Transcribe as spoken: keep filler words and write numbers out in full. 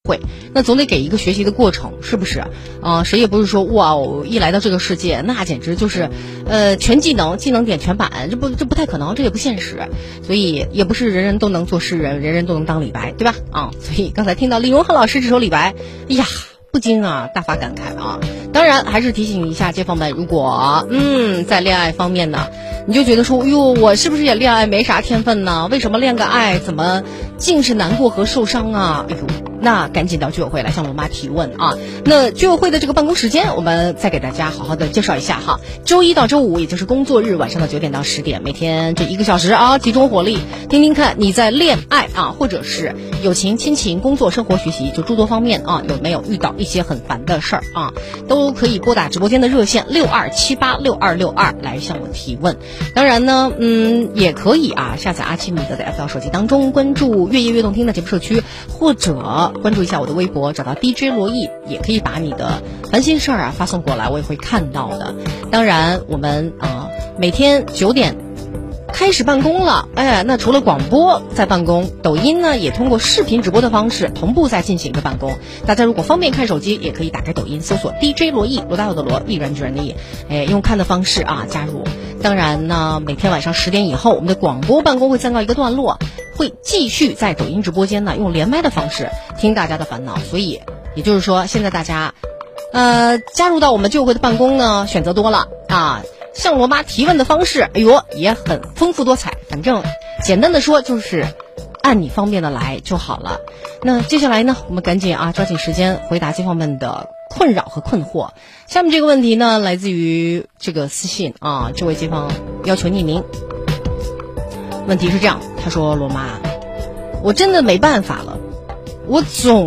会，那总得给一个学习的过程，是不是？呃，谁也不是说哇，一来到这个世界，那简直就是，呃，全技能，技能点全满，这不这不太可能，这也不现实，所以也不是人人都能做诗人，人人都能当李白，对吧？啊，所以刚才听到李荣浩老师这首李白，哎呀，不禁啊大发感慨啊。当然，还是提醒一下街坊们，如果嗯在恋爱方面呢，你就觉得说，哟，我是不是也恋爱没啥天分呢？为什么恋个爱怎么尽是难过和受伤啊？哎呦，那赶紧到居委会来向罗妈提问啊！那居委会的这个办公时间，我们再给大家好好的介绍一下哈。周一到周五，也就是工作日晚上的九点到十点，每天这一个小时啊，集中火力，听听看你在恋爱啊，或者是友情、亲情、工作、生活、学习，就诸多方面啊，有没有遇到一些很烦的事儿啊？都可以拨打直播间的热线六二七八六二六二来向我提问。当然呢，嗯，也可以啊，下载阿奇米德的 F L 手机当中，关注越夜越动听的节目社区，或者关注一下我的微博，找到 D J 罗毅，也可以把你的烦心事儿啊发送过来，我也会看到的。当然，我们啊、呃、每天九点开始办公了，哎，那除了广播在办公，抖音呢也通过视频直播的方式同步在进行着办公。大家如果方便看手机，也可以打开抖音搜索 D J 罗毅，罗大佑的罗，毅然决然的毅，哎，用看的方式啊加入。当然呢，每天晚上十点以后，我们的广播办公会暂告一个段落，会继续在抖音直播间呢用连麦的方式听大家的烦恼。所以也就是说，现在大家呃加入到我们居委会的办公呢，选择多了啊。向罗妈提问的方式，哎呦，也很丰富多彩。反正简单的说，就是按你方便的来就好了。那接下来呢，我们赶紧啊，抓紧时间回答街坊们的困扰和困惑。下面这个问题呢，来自于这个私信啊，这位街坊要求匿名。问题是这样，他说：罗妈，我真的没办法了，我总